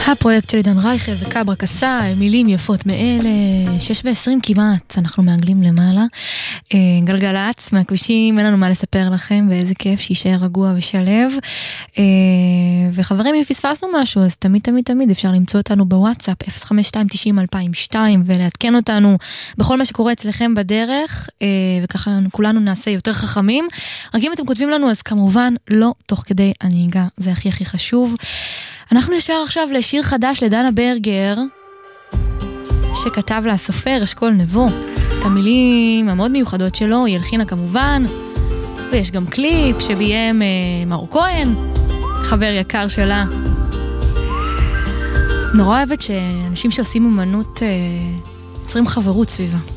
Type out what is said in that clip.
הפרויקט של עידן רייכל וקברה קסה, מילים יפות מאלה, 6:20 כמעט, אנחנו מעגלים למעלה. גלגלץ, מהכבישים, אין לנו מה לספר לכם, ואיזה כיף שישאר רגוע ושלב. וחברים, אם פספסנו משהו, אז תמיד אפשר למצוא אותנו בוואטסאפ, 05290-2002, ולעדכן אותנו בכל מה שקורה אצלכם בדרך, וככה כולנו נעשה יותר חכמים. רק אם אתם כותבים לנו, אז כמובן לא תוך כדי הנהיגה, זה הכי חשוב. אנחנו ישר עכשיו לשיר חדש לדנה ברגר, שכתב לה הסופר אשכול נבו. את המילים המאוד מיוחדות שלו, היא הלחינה כמובן, ויש גם קליפ שביים מאור כהן, חבר יקר שלה. נורא אוהבת שאנשים שעושים אומנות יוצרים חברות סביבה.